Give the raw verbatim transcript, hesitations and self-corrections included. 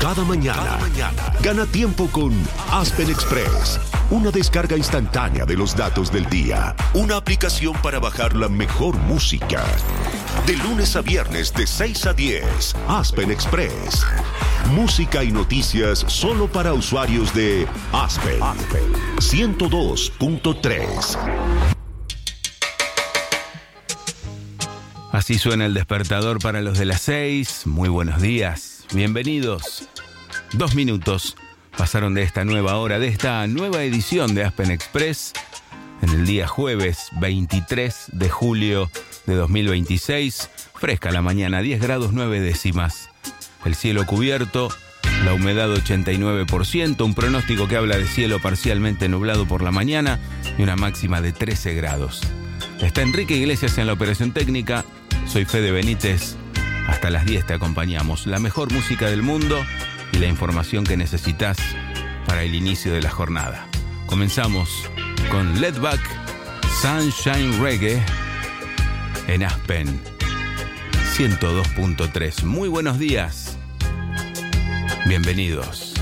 cada mañana. Cada mañana. Gana tiempo con Aspen Express. Una descarga instantánea de los datos del día. Una aplicación para bajar la mejor música. De lunes a viernes de seis a diez. Aspen Express. Música y noticias solo para usuarios de Aspen. Aspen ciento dos punto tres. Así suena el despertador para los de las seis. Muy buenos días. Bienvenidos. Dos minutos pasaron de esta nueva hora, de esta nueva edición de Aspen Express, en el día jueves veintitrés de julio de dos mil veintiséis. Fresca la mañana, diez grados nueve décimas. El cielo cubierto, la humedad ochenta y nueve por ciento, un pronóstico que habla de cielo parcialmente nublado por la mañana y una máxima de trece grados. Está Enrique Iglesias en la operación técnica. Soy Fede Benítez. Hasta las diez te acompañamos. La mejor música del mundo y la información que necesitas para el inicio de la jornada. Comenzamos con Let Back, Sunshine Reggae en Aspen ciento dos punto tres. Muy buenos días. Bienvenidos.